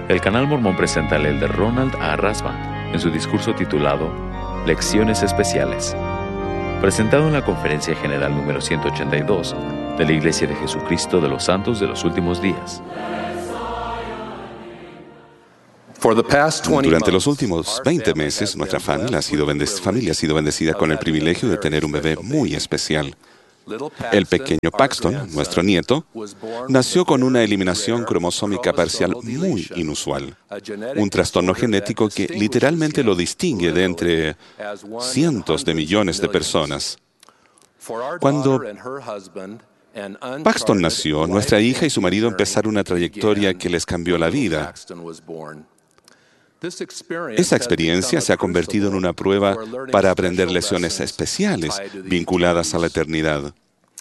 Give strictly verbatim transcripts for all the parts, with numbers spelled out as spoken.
El Canal Mormón presenta al elder Ronald A. Rasband en su discurso titulado Lecciones Especiales, presentado en la Conferencia General número ciento ochenta y dos de la Iglesia de Jesucristo de los Santos de los Últimos Días. Durante los últimos veinte meses, nuestra familia ha sido, bendec- familia ha sido bendecida con el privilegio de tener un bebé muy especial. El pequeño Paxton, nuestro nieto, nació con una eliminación cromosómica parcial muy inusual, un trastorno genético que literalmente lo distingue de entre cientos de millones de personas. Cuando Paxton nació, nuestra hija y su marido empezaron una trayectoria que les cambió la vida. Esa experiencia se ha convertido en una prueba para aprender lecciones especiales vinculadas a la eternidad.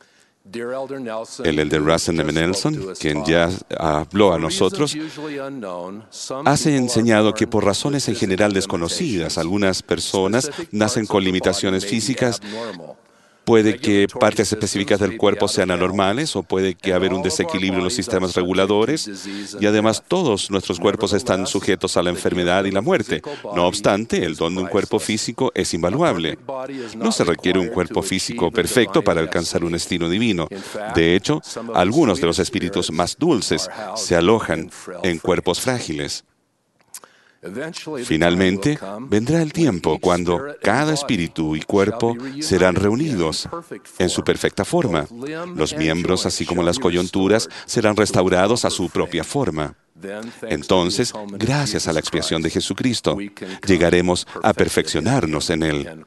El elder Russell M. Nelson, quien ya habló a nosotros, ha enseñado que por razones en general desconocidas, algunas personas nacen con limitaciones físicas. Puede que partes específicas del cuerpo sean anormales o puede que haber un desequilibrio en los sistemas reguladores y además todos nuestros cuerpos están sujetos a la enfermedad y la muerte. No obstante, el don de un cuerpo físico es invaluable. No se requiere un cuerpo físico perfecto para alcanzar un destino divino. De hecho, algunos de los espíritus más dulces se alojan en cuerpos frágiles. Finalmente, vendrá el tiempo cuando cada espíritu y cuerpo serán reunidos en su perfecta forma. Los miembros, así como las coyunturas, serán restaurados a su propia forma. Entonces, gracias a la expiación de Jesucristo, llegaremos a perfeccionarnos en Él.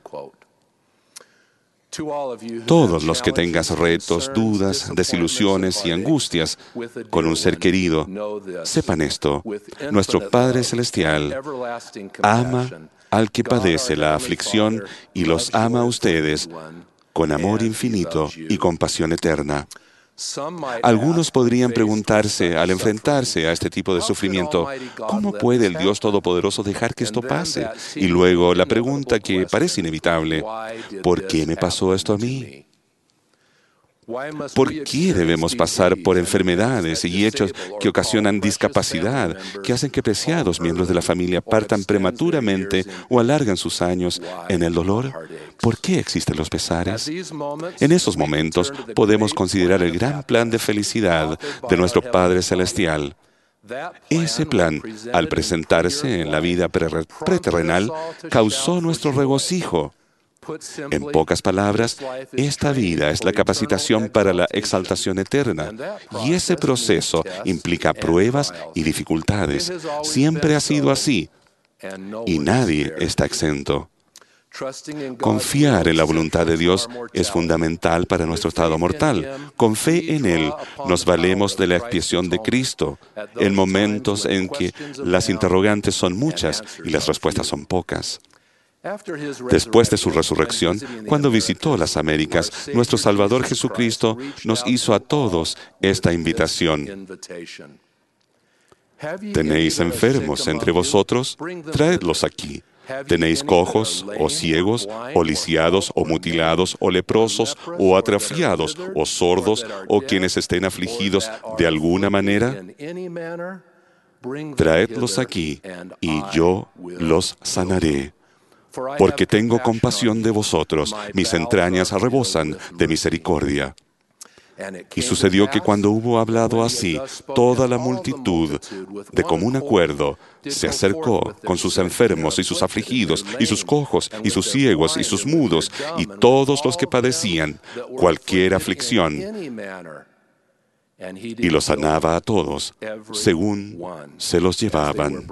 Todos los que tengas retos, dudas, desilusiones y angustias con un ser querido, sepan esto: nuestro Padre Celestial ama al que padece la aflicción y los ama a ustedes con amor infinito y compasión eterna. Algunos podrían preguntarse al enfrentarse a este tipo de sufrimiento, ¿cómo puede el Dios Todopoderoso dejar que esto pase? Y luego la pregunta que parece inevitable, ¿por qué me pasó esto a mí? ¿Por qué debemos pasar por enfermedades y hechos que ocasionan discapacidad, que hacen que preciados miembros de la familia partan prematuramente o alargan sus años en el dolor? ¿Por qué existen los pesares? En esos momentos podemos considerar el gran plan de felicidad de nuestro Padre Celestial. Ese plan, al presentarse en la vida pre- preterrenal, causó nuestro regocijo. En pocas palabras, esta vida es la capacitación para la exaltación eterna, y ese proceso implica pruebas y dificultades. Siempre ha sido así, y nadie está exento. Confiar en la voluntad de Dios es fundamental para nuestro estado mortal. Con fe en Él, nos valemos de la expiación de Cristo en momentos en que las interrogantes son muchas y las respuestas son pocas. Después de su resurrección, cuando visitó las Américas, nuestro Salvador Jesucristo nos hizo a todos esta invitación. ¿Tenéis enfermos entre vosotros? Traedlos aquí. ¿Tenéis cojos, o ciegos, o lisiados, o mutilados, o leprosos, o atrofiados, o sordos, o quienes estén afligidos de alguna manera? Traedlos aquí, y yo los sanaré. Porque tengo compasión de vosotros, mis entrañas rebosan de misericordia. Y sucedió que cuando hubo hablado así, toda la multitud, de común acuerdo, se acercó con sus enfermos y sus afligidos, y sus cojos, y sus ciegos, y sus mudos, y todos los que padecían cualquier aflicción, y los sanaba a todos, según se los llevaban.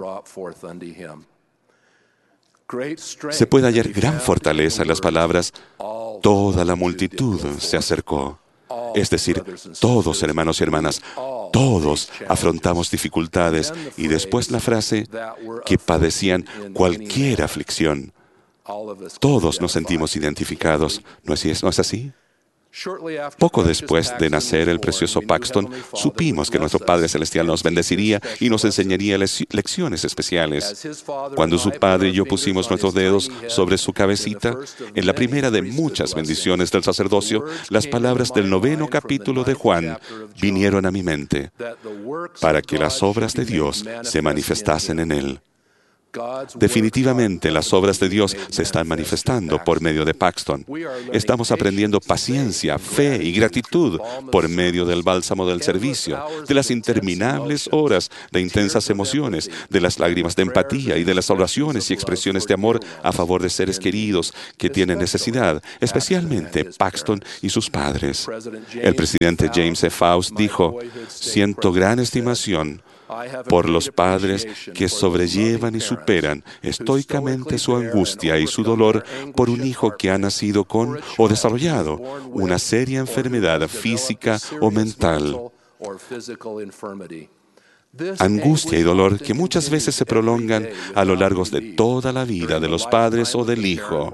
Se puede hallar gran fortaleza en las palabras, toda la multitud se acercó. Es decir, todos, hermanos y hermanas, todos afrontamos dificultades, y después la frase, que padecían cualquier aflicción. Todos nos sentimos identificados, ¿no es, no es así? Poco después de nacer el precioso Paxton, supimos que nuestro Padre Celestial nos bendeciría y nos enseñaría lecciones especiales. Cuando su padre y yo pusimos nuestros dedos sobre su cabecita, en la primera de muchas bendiciones del sacerdocio, las palabras del noveno capítulo de Juan vinieron a mi mente, para que las obras de Dios se manifestasen en él. Definitivamente las obras de Dios se están manifestando por medio de Paxton. Estamos aprendiendo paciencia, fe y gratitud por medio del bálsamo del servicio, de las interminables horas de intensas emociones, de las lágrimas de empatía y de las oraciones y expresiones de amor a favor de seres queridos que tienen necesidad, especialmente Paxton y sus padres. El presidente James E. Faust dijo: "Siento gran estimación por los padres que sobrellevan y superan estoicamente su angustia y su dolor por un hijo que ha nacido con o desarrollado una seria enfermedad física o mental. Angustia y dolor que muchas veces se prolongan a lo largo de toda la vida de los padres o del hijo.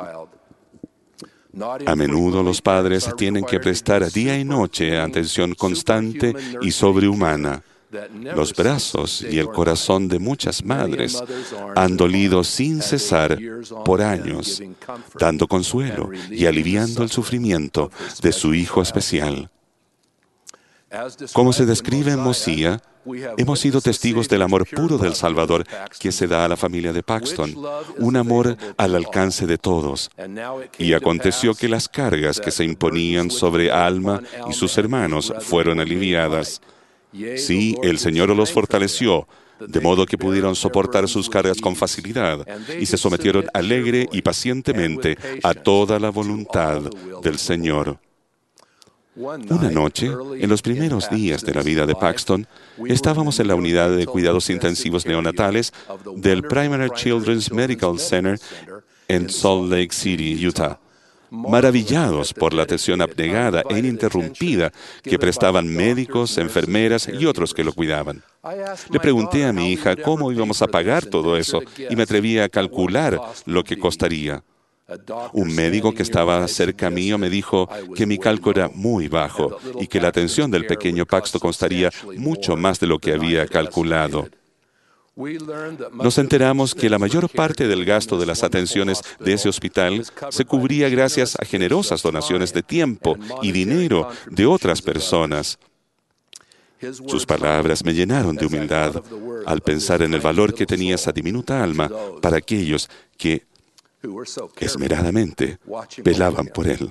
A menudo los padres tienen que prestar día y noche atención constante y sobrehumana. Los brazos y el corazón de muchas madres han dolido sin cesar por años, dando consuelo y aliviando el sufrimiento de su hijo especial. Como se describe en Mosiah, hemos sido testigos del amor puro del Salvador que se da a la familia de Paxton, un amor al alcance de todos. Y aconteció que las cargas que se imponían sobre Alma y sus hermanos fueron aliviadas. Sí, el Señor los fortaleció, de modo que pudieron soportar sus cargas con facilidad y se sometieron alegre y pacientemente a toda la voluntad del Señor. Una noche, en los primeros días de la vida de Paxton, estábamos en la unidad de cuidados intensivos neonatales del Primary Children's Medical Center en Salt Lake City, Utah. Maravillados por la atención abnegada e ininterrumpida que prestaban médicos, enfermeras y otros que lo cuidaban. Le pregunté a mi hija cómo íbamos a pagar todo eso y me atreví a calcular lo que costaría. Un médico que estaba cerca mío me dijo que mi cálculo era muy bajo y que la atención del pequeño Paxton costaría mucho más de lo que había calculado. Nos enteramos que la mayor parte del gasto de las atenciones de ese hospital se cubría gracias a generosas donaciones de tiempo y dinero de otras personas. Sus palabras me llenaron de humildad al pensar en el valor que tenía esa diminuta alma para aquellos que esmeradamente velaban por él.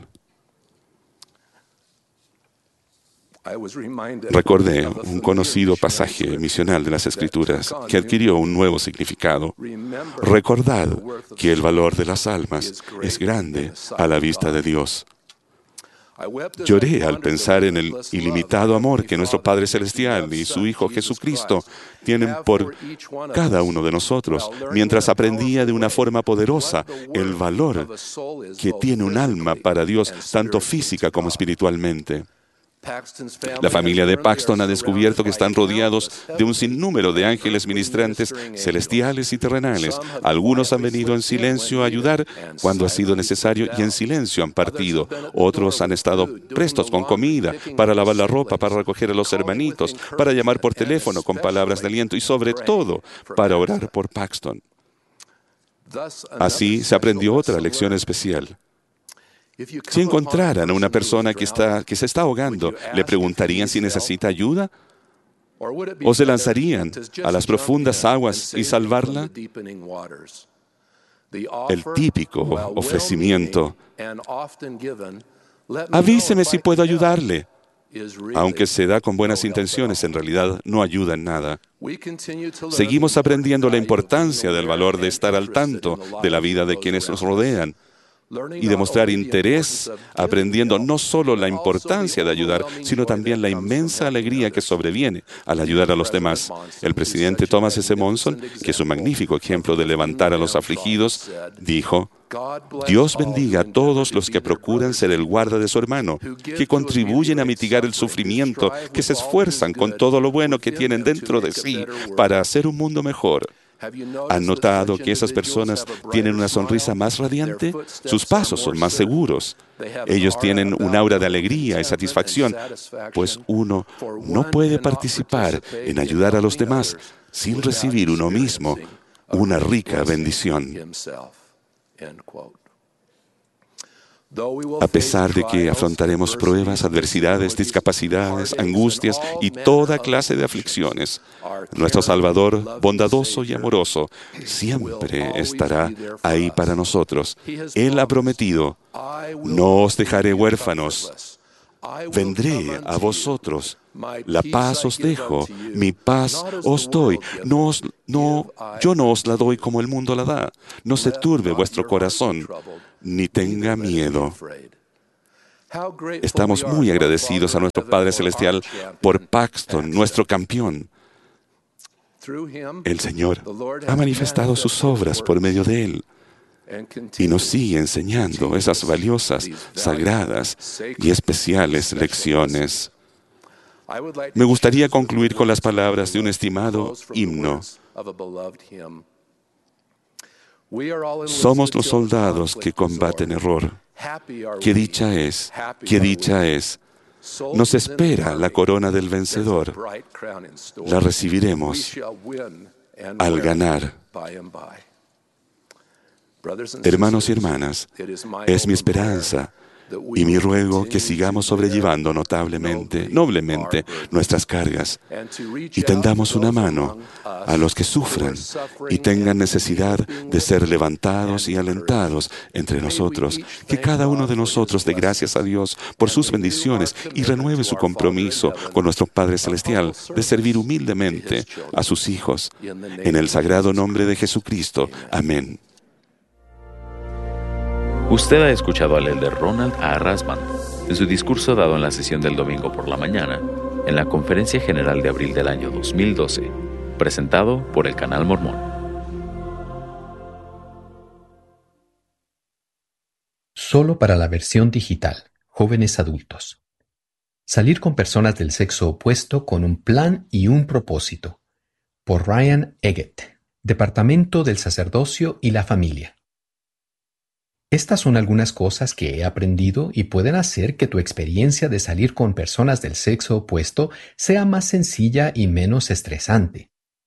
Recordé un conocido pasaje misional de las Escrituras que adquirió un nuevo significado. Recordad que el valor de las almas es grande a la vista de Dios. Lloré al pensar en el ilimitado amor que nuestro Padre Celestial y su Hijo Jesucristo tienen por cada uno de nosotros, mientras aprendía de una forma poderosa el valor que tiene un alma para Dios, tanto física como espiritualmente. La familia de Paxton ha descubierto que están rodeados de un sinnúmero de ángeles ministrantes celestiales y terrenales. Algunos han venido en silencio a ayudar cuando ha sido necesario y en silencio han partido. Otros han estado prestos con comida, para lavar la ropa, para recoger a los hermanitos, para llamar por teléfono con palabras de aliento y sobre todo para orar por Paxton. Así se aprendió otra lección especial. Si encontraran a una persona que, está, que se está ahogando, ¿le preguntarían si necesita ayuda? ¿O se lanzarían a las profundas aguas y salvarla? El típico ofrecimiento: avíseme si puedo ayudarle. Aunque se da con buenas intenciones, en realidad no ayuda en nada. Seguimos aprendiendo la importancia del valor de estar al tanto de la vida de quienes nos rodean y demostrar interés, aprendiendo no solo la importancia de ayudar, sino también la inmensa alegría que sobreviene al ayudar a los demás. El presidente Thomas S. Monson, que es un magnífico ejemplo de levantar a los afligidos, dijo: Dios bendiga a todos los que procuran ser el guarda de su hermano, que contribuyen a mitigar el sufrimiento, que se esfuerzan con todo lo bueno que tienen dentro de sí para hacer un mundo mejor. ¿Han notado que esas personas tienen una sonrisa más radiante? Sus pasos son más seguros. Ellos tienen un aura de alegría y satisfacción, pues uno no puede participar en ayudar a los demás sin recibir uno mismo una rica bendición. A pesar de que afrontaremos pruebas, adversidades, discapacidades, angustias y toda clase de aflicciones, nuestro Salvador, bondadoso y amoroso, siempre estará ahí para nosotros. Él ha prometido: no os dejaré huérfanos, vendré a vosotros. La paz os dejo, mi paz os doy. No os, no, yo no os la doy como el mundo la da. No se turbe vuestro corazón, ni tenga miedo. Estamos muy agradecidos a nuestro Padre Celestial por Paxton, nuestro campeón. El Señor ha manifestado sus obras por medio de él y nos sigue enseñando esas valiosas, sagradas y especiales lecciones. Me gustaría concluir con las palabras de un estimado himno. Somos los soldados que combaten error. Qué dicha es, qué dicha es. Nos espera la corona del vencedor. La recibiremos al ganar. Hermanos y hermanas, es mi esperanza y mi ruego que sigamos sobrellevando notablemente, noblemente nuestras cargas y tendamos una mano a los que sufran y tengan necesidad de ser levantados y alentados entre nosotros. Que cada uno de nosotros dé gracias a Dios por sus bendiciones y renueve su compromiso con nuestro Padre Celestial de servir humildemente a sus hijos. En el sagrado nombre de Jesucristo. Amén. Usted ha escuchado al elder Ronald A. Rasband en su discurso dado en la sesión del domingo por la mañana en la Conferencia General de abril del año dos mil doce, presentado por el Canal Mormón. Solo para la versión digital, jóvenes adultos. Salir con personas del sexo opuesto con un plan y un propósito. Por Ryan Eggett, Departamento del Sacerdocio y la Familia. Estas son algunas cosas que he aprendido y pueden hacer que tu experiencia de salir con personas del sexo opuesto sea más sencilla y menos estresante.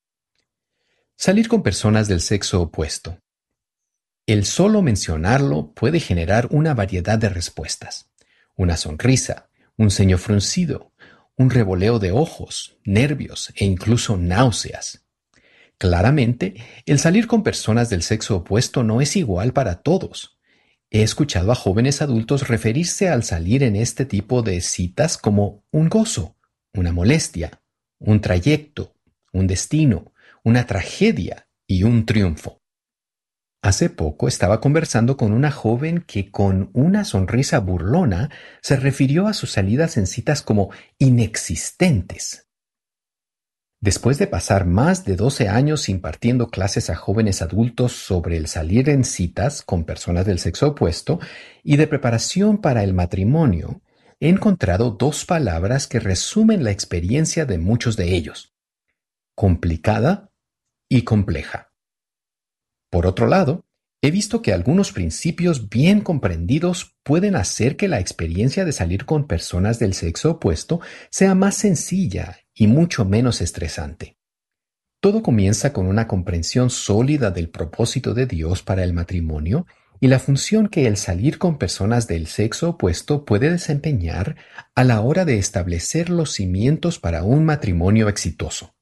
Salir con personas del sexo opuesto. El solo mencionarlo puede generar una variedad de respuestas. Una sonrisa, un ceño fruncido, un revoleo de ojos, nervios e incluso náuseas. Claramente, el salir con personas del sexo opuesto no es igual para todos. He escuchado a jóvenes adultos referirse al salir en este tipo de citas como un gozo, una molestia, un trayecto, un destino, una tragedia y un triunfo. Hace poco estaba conversando con una joven que con una sonrisa burlona se refirió a sus salidas en citas como inexistentes. Después de pasar más de doce años impartiendo clases a jóvenes adultos sobre el salir en citas con personas del sexo opuesto y de preparación para el matrimonio, he encontrado dos palabras que resumen la experiencia de muchos de ellos: complicada y compleja. Por otro lado, he visto que algunos principios bien comprendidos pueden hacer que la experiencia de salir con personas del sexo opuesto sea más sencilla y mucho menos estresante. Todo comienza con una comprensión sólida del propósito de Dios para el matrimonio y la función que el salir con personas del sexo opuesto puede desempeñar a la hora de establecer los cimientos para un matrimonio exitoso.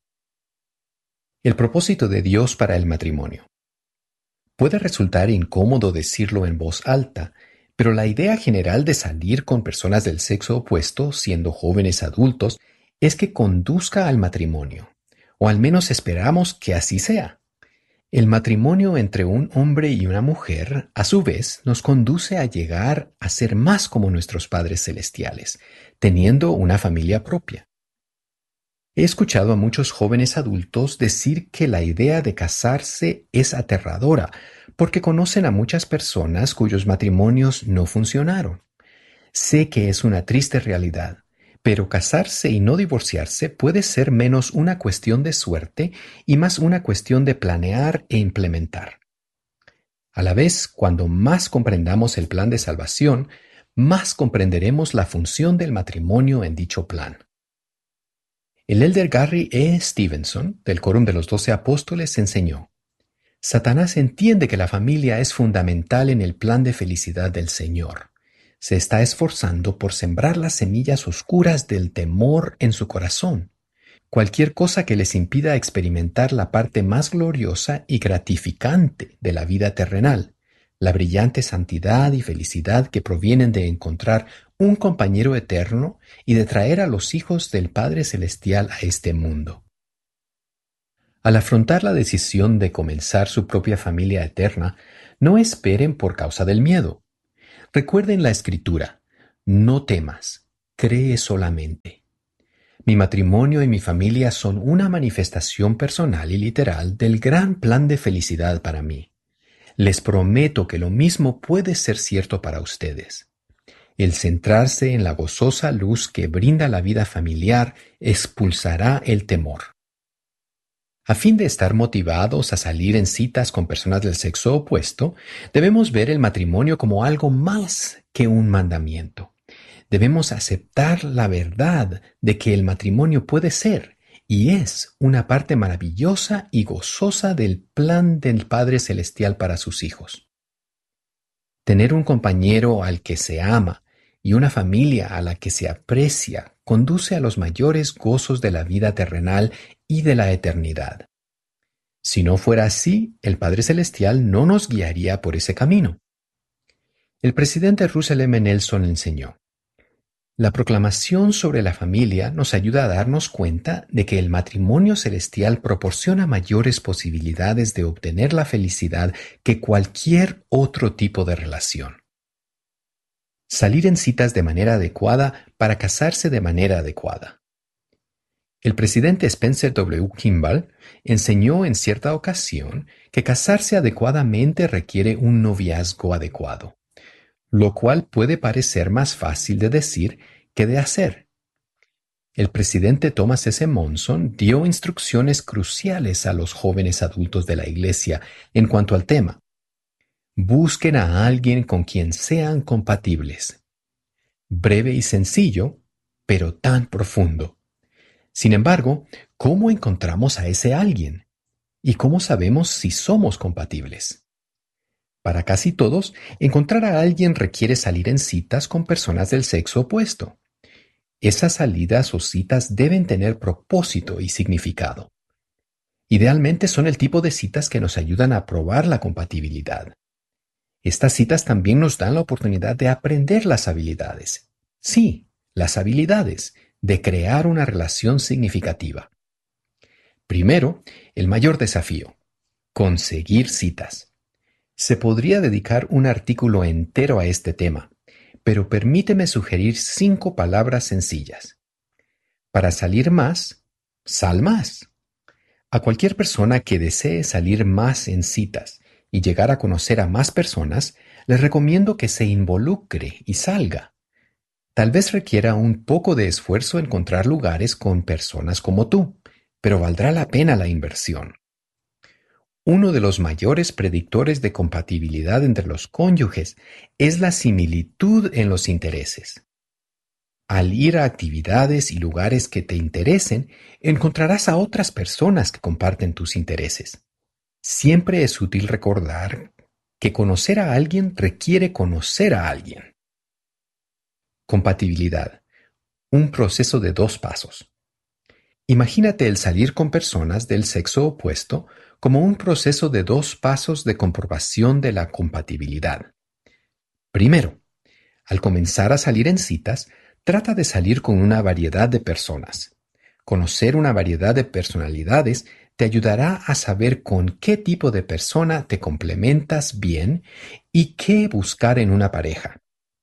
El propósito de Dios para el matrimonio. Puede resultar incómodo decirlo en voz alta, pero la idea general de salir con personas del sexo opuesto, siendo jóvenes adultos, es que conduzca al matrimonio, o al menos esperamos que así sea. El matrimonio entre un hombre y una mujer, a su vez, nos conduce a llegar a ser más como nuestros padres celestiales, teniendo una familia propia. He escuchado a muchos jóvenes adultos decir que la idea de casarse es aterradora porque conocen a muchas personas cuyos matrimonios no funcionaron. Sé que es una triste realidad, Pero casarse y no divorciarse puede ser menos una cuestión de suerte y más una cuestión de planear e implementar. A la vez, cuando más comprendamos el plan de salvación, más comprenderemos la función del matrimonio en dicho plan. El elder Gary E. Stevenson, del Quórum de los Doce Apóstoles, enseñó: Satanás entiende que la familia es fundamental en el plan de felicidad del Señor. Se está esforzando por sembrar las semillas oscuras del temor en su corazón. Cualquier cosa que les impida experimentar la parte más gloriosa y gratificante de la vida terrenal, la brillante santidad y felicidad que provienen de encontrar un compañero eterno y de traer a los hijos del Padre Celestial a este mundo. Al afrontar la decisión de comenzar su propia familia eterna, no esperen por causa del miedo. Recuerden la Escritura: no temas, cree solamente. Mi matrimonio y mi familia son una manifestación personal y literal del gran plan de felicidad para mí. Les prometo que lo mismo puede ser cierto para ustedes. El centrarse en la gozosa luz que brinda la vida familiar expulsará el temor. A fin de estar motivados a salir en citas con personas del sexo opuesto, debemos ver el matrimonio como algo más que un mandamiento. Debemos aceptar la verdad de que el matrimonio puede ser y es una parte maravillosa y gozosa del plan del Padre Celestial para sus hijos. Tener un compañero al que se ama y una familia a la que se aprecia conduce a los mayores gozos de la vida terrenal y de la eternidad. Si no fuera así, el Padre Celestial no nos guiaría por ese camino. El presidente Russell M. Nelson enseñó: la proclamación sobre la familia nos ayuda a darnos cuenta de que el matrimonio celestial proporciona mayores posibilidades de obtener la felicidad que cualquier otro tipo de relación. Salir en citas de manera adecuada para casarse de manera adecuada. El presidente Spencer W. Kimball enseñó en cierta ocasión que casarse adecuadamente requiere un noviazgo adecuado, lo cual puede parecer más fácil de decir que de hacer. El presidente Thomas S. Monson dio instrucciones cruciales a los jóvenes adultos de la iglesia en cuanto al tema. Busquen a alguien con quien sean compatibles. Breve y sencillo, pero tan profundo. Sin embargo, ¿cómo encontramos a ese alguien? ¿Y cómo sabemos si somos compatibles? Para casi todos, encontrar a alguien requiere salir en citas con personas del sexo opuesto. Esas salidas o citas deben tener propósito y significado. Idealmente son el tipo de citas que nos ayudan a probar la compatibilidad. Estas citas también nos dan la oportunidad de aprender las habilidades. Sí, las habilidades de crear una relación significativa. Primero, el mayor desafío: conseguir citas. Se podría dedicar un artículo entero a este tema, pero permíteme sugerir cinco palabras sencillas. Para salir más, sal más. A cualquier persona que desee salir más en citas y llegar a conocer a más personas, les recomiendo que se involucre y salga. Tal vez requiera un poco de esfuerzo encontrar lugares con personas como tú, pero valdrá la pena la inversión. Uno de los mayores predictores de compatibilidad entre los cónyuges es la similitud en los intereses. Al ir a actividades y lugares que te interesen, encontrarás a otras personas que comparten tus intereses. Siempre es útil recordar que conocer a alguien requiere conocer a alguien. Compatibilidad. Un proceso de dos pasos. Imagínate el salir con personas del sexo opuesto como un proceso de dos pasos de comprobación de la compatibilidad. Primero, al comenzar a salir en citas, trata de salir con una variedad de personas. Conocer una variedad de personalidades te ayudará a saber con qué tipo de persona te complementas bien y qué buscar en una pareja.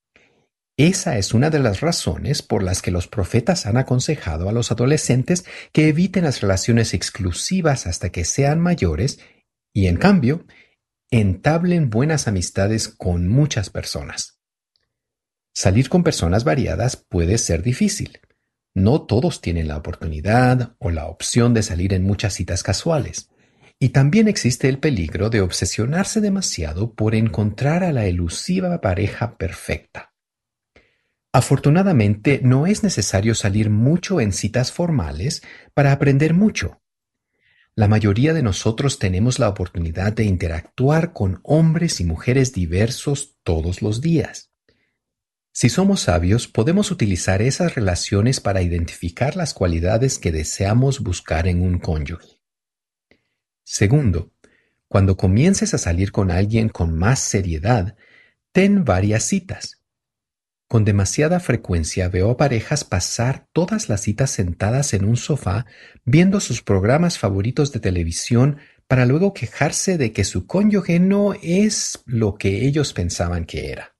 Esa es una de las razones por las que los profetas han aconsejado a los adolescentes que eviten las relaciones exclusivas hasta que sean mayores y, en cambio, entablen buenas amistades con muchas personas. Salir con personas variadas puede ser difícil. No todos tienen la oportunidad o la opción de salir en muchas citas casuales. Y también existe el peligro de obsesionarse demasiado por encontrar a la elusiva pareja perfecta. Afortunadamente, no es necesario salir mucho en citas formales para aprender mucho. La mayoría de nosotros tenemos la oportunidad de interactuar con hombres y mujeres diversos todos los días. Si somos sabios, podemos utilizar esas relaciones para identificar las cualidades que deseamos buscar en un cónyuge. Segundo, cuando comiences a salir con alguien con más seriedad, ten varias citas. Con demasiada frecuencia veo a parejas pasar todas las citas sentadas en un sofá viendo sus programas favoritos de televisión para luego quejarse de que su cónyuge no es lo que ellos pensaban que era.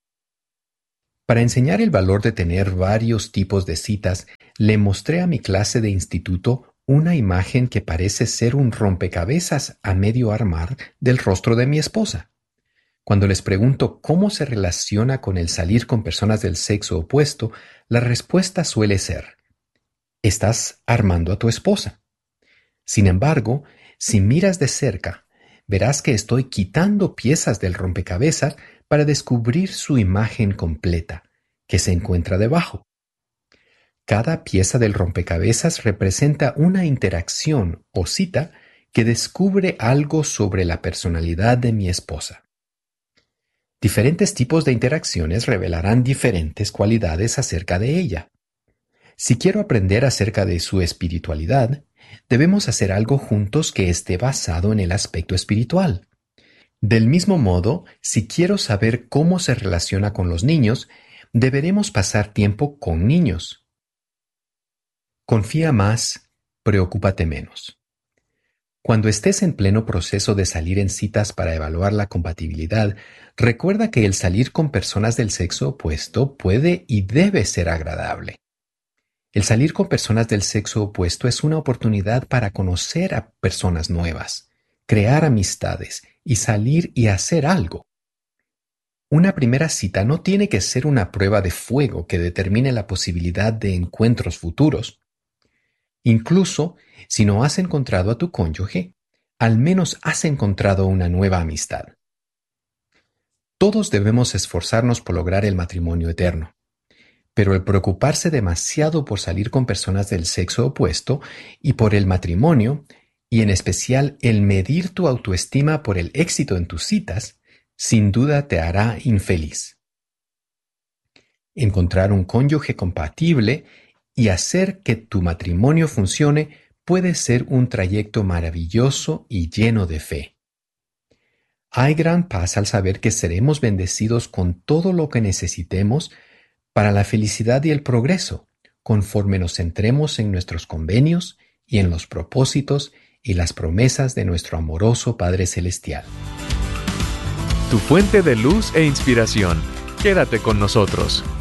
Para enseñar el valor de tener varios tipos de citas, le mostré a mi clase de instituto una imagen que parece ser un rompecabezas a medio armar del rostro de mi esposa. Cuando les pregunto cómo se relaciona con el salir con personas del sexo opuesto, la respuesta suele ser: estás armando a tu esposa. Sin embargo, si miras de cerca, verás que estoy quitando piezas del rompecabezas para descubrir su imagen completa, que se encuentra debajo. Cada pieza del rompecabezas representa una interacción o cita que descubre algo sobre la personalidad de mi esposa. Diferentes tipos de interacciones revelarán diferentes cualidades acerca de ella. Si quiero aprender acerca de su espiritualidad, debemos hacer algo juntos que esté basado en el aspecto espiritual. Del mismo modo, si quiero saber cómo se relaciona con los niños, deberemos pasar tiempo con niños. Confía más, preocúpate menos. Cuando estés en pleno proceso de salir en citas para evaluar la compatibilidad, recuerda que el salir con personas del sexo opuesto puede y debe ser agradable. El salir con personas del sexo opuesto es una oportunidad para conocer a personas nuevas, crear amistades y salir y hacer algo. Una primera cita no tiene que ser una prueba de fuego que determine la posibilidad de encuentros futuros. Incluso si no has encontrado a tu cónyuge, al menos has encontrado una nueva amistad. Todos debemos esforzarnos por lograr el matrimonio eterno, pero el preocuparse demasiado por salir con personas del sexo opuesto y por el matrimonio, y en especial el medir tu autoestima por el éxito en tus citas, sin duda te hará infeliz. Encontrar un cónyuge compatible y hacer que tu matrimonio funcione puede ser un trayecto maravilloso y lleno de fe. Hay gran paz al saber que seremos bendecidos con todo lo que necesitemos para la felicidad y el progreso, conforme nos centremos en nuestros convenios y en los propósitos y las promesas de nuestro amoroso Padre Celestial. Tu fuente de luz e inspiración. Quédate con nosotros.